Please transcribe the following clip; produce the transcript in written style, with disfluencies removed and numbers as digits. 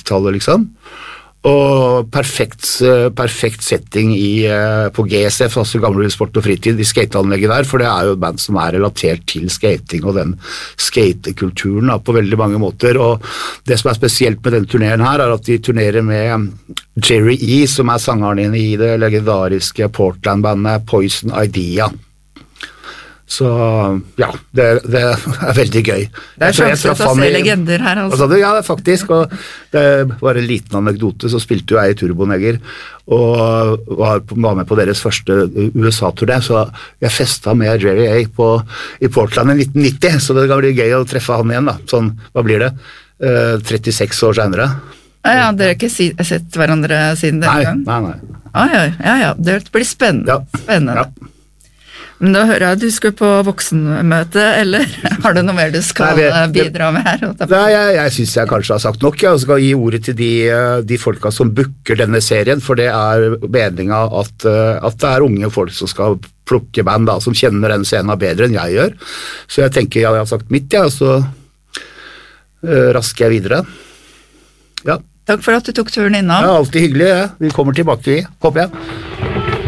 90-tallet liksom. Og perfekt setting på GSF, altså Gamle Sport og Fritid, i skateanlegget der, for det jo et band som relatert til skating og den skatekulturen på veldig mange måter, og det som spesielt med den turneren her, at de turnerer med Jerry E, som sangeren inne i det legendariske Portland-bandet Poison Idea. Så ja, det veldig gøy. Det sjanser til å se legender her altså. Ja, faktisk, og det var en liten anekdote, så spilte jo jeg i Turboneger og var med på deres første USA-turné, så jeg festet med Jerry A i Portland i 1990, så det kan bli gøy å treffe han igjen da, sånn, hva blir det? 36 år senere. Ja, dere har ikke sett hverandre siden den gang? Nei. Ja, det blir spennende. Ja. Men da hører jeg at du skal på voksenmøte, eller har du noe mer du skal bidra med her? Nei, jeg synes jeg kanskje har sagt nok, jeg skal gi ordet til de folka som booker denne serien, for det meningen at det unge folk som skal plukke band da, som kjenner den scenen bedre enn jeg gjør. Så jeg tenker jeg har sagt mitt, og så rasker jeg videre. Ja. Takk for at du tok turen innom. Ja, alltid hyggelig, vi kommer tilbake, håper jeg.